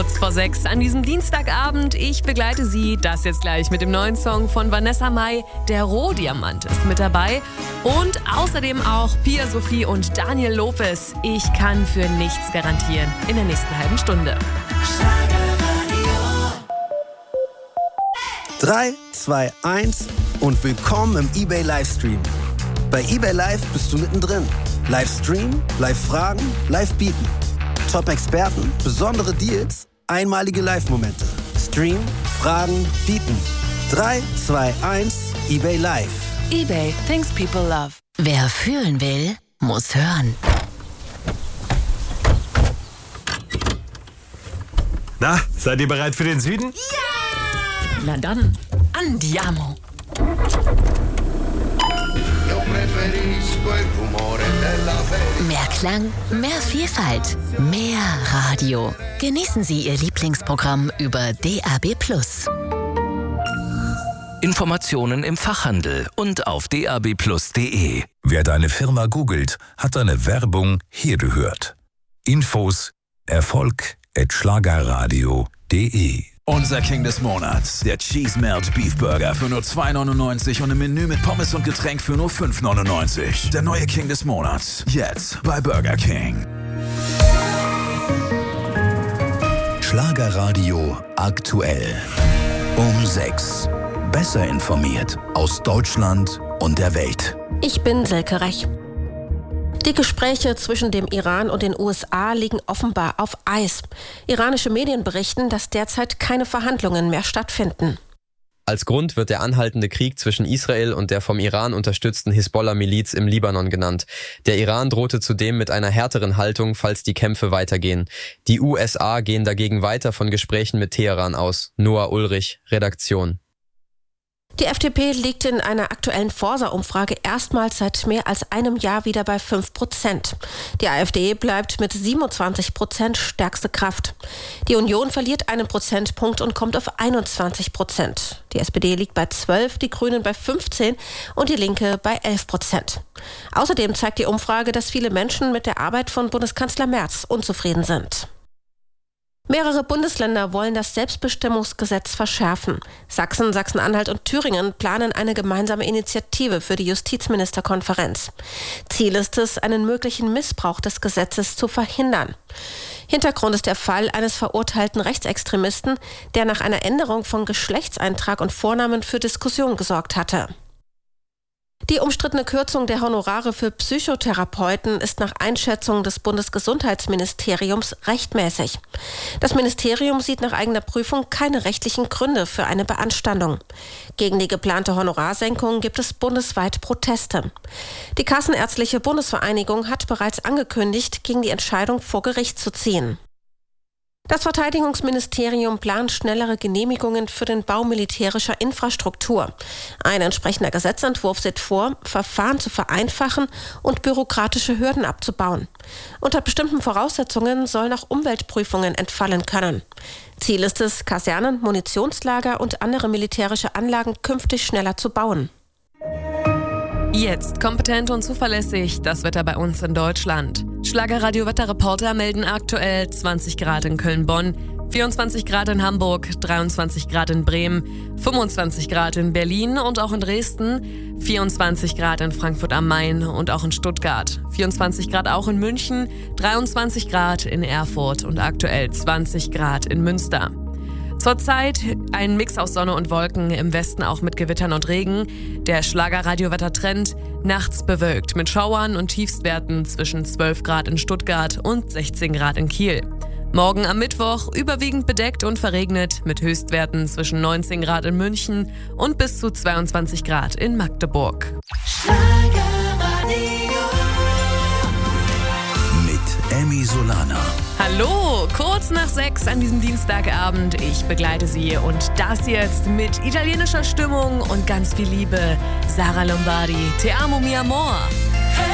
Kurz vor 6 an diesem Dienstagabend. Ich begleite Sie, das jetzt gleich mit dem neuen Song von Vanessa Mai. Der Rohdiamant ist mit dabei. Und außerdem auch Pia Sophie und Daniel Lopez. Ich kann für nichts garantieren. In der nächsten halben Stunde. 3, 2, 1 und willkommen im eBay Livestream. Bei eBay Live bist du mittendrin. Livestream, Live-Fragen, Live-Bieten. Top-Experten, besondere Deals, einmalige Live-Momente. Stream, Fragen, Bieten. 3, 2, 1, eBay Live. eBay, things people love. Wer fühlen will, muss hören. Na, seid ihr bereit für den Süden? Ja! Na dann, andiamo. Mehr Klang, mehr Vielfalt, mehr Radio. Genießen Sie Ihr Lieblingsprogramm über DAB+. Informationen im Fachhandel und auf dabplus.de. Wer deine Firma googelt, hat deine Werbung hier gehört. Infos erfolg@schlagerradio.de. Unser King des Monats, der Cheese Melt Beef Burger für nur 2,99 und im Menü mit Pommes und Getränk für nur 5,99. Der neue King des Monats, jetzt bei Burger King. Schlagerradio aktuell. Um 6. Besser informiert aus Deutschland und der Welt. Ich bin Silke Rech. Die Gespräche zwischen dem Iran und den USA liegen offenbar auf Eis. Iranische Medien berichten, dass derzeit keine Verhandlungen mehr stattfinden. Als Grund wird der anhaltende Krieg zwischen Israel und der vom Iran unterstützten Hisbollah-Miliz im Libanon genannt. Der Iran drohte zudem mit einer härteren Haltung, falls die Kämpfe weitergehen. Die USA gehen dagegen weiter von Gesprächen mit Teheran aus. Noah Ulrich, Redaktion. Die FDP liegt in einer aktuellen Forsa-Umfrage erstmals seit mehr als einem Jahr wieder bei 5%. Die AfD bleibt mit 27% stärkste Kraft. Die Union verliert einen Prozentpunkt und kommt auf 21%. Die SPD liegt bei 12%, die Grünen bei 15% und die Linke bei 11%. Außerdem zeigt die Umfrage, dass viele Menschen mit der Arbeit von Bundeskanzler Merz unzufrieden sind. Mehrere Bundesländer wollen das Selbstbestimmungsgesetz verschärfen. Sachsen, Sachsen-Anhalt und Thüringen planen eine gemeinsame Initiative für die Justizministerkonferenz. Ziel ist es, einen möglichen Missbrauch des Gesetzes zu verhindern. Hintergrund ist der Fall eines verurteilten Rechtsextremisten, der nach einer Änderung von Geschlechtseintrag und Vornamen für Diskussion gesorgt hatte. Die umstrittene Kürzung der Honorare für Psychotherapeuten ist nach Einschätzung des Bundesgesundheitsministeriums rechtmäßig. Das Ministerium sieht nach eigener Prüfung keine rechtlichen Gründe für eine Beanstandung. Gegen die geplante Honorarsenkung gibt es bundesweit Proteste. Die Kassenärztliche Bundesvereinigung hat bereits angekündigt, gegen die Entscheidung vor Gericht zu ziehen. Das Verteidigungsministerium plant schnellere Genehmigungen für den Bau militärischer Infrastruktur. Ein entsprechender Gesetzentwurf sieht vor, Verfahren zu vereinfachen und bürokratische Hürden abzubauen. Unter bestimmten Voraussetzungen sollen auch Umweltprüfungen entfallen können. Ziel ist es, Kasernen, Munitionslager und andere militärische Anlagen künftig schneller zu bauen. Jetzt kompetent und zuverlässig das Wetter bei uns in Deutschland. Schlagerradio-Wetterreporter melden aktuell 20 Grad in Köln-Bonn, 24 Grad in Hamburg, 23 Grad in Bremen, 25 Grad in Berlin und auch in Dresden, 24 Grad in Frankfurt am Main und auch in Stuttgart, 24 Grad auch in München, 23 Grad in Erfurt und aktuell 20 Grad in Münster. Zurzeit ein Mix aus Sonne und Wolken, im Westen auch mit Gewittern und Regen. Der Schlagerradio-Wettertrend nachts bewölkt mit Schauern und Tiefstwerten zwischen 12 Grad in Stuttgart und 16 Grad in Kiel. Morgen am Mittwoch überwiegend bedeckt und verregnet mit Höchstwerten zwischen 19 Grad in München und bis zu 22 Grad in Magdeburg. Mit Emmy Solana. Hallo, kurz nach 6 an diesem Dienstagabend. Ich begleite Sie und das jetzt mit italienischer Stimmung und ganz viel Liebe. Sara Lombardi, Te amo mi amor.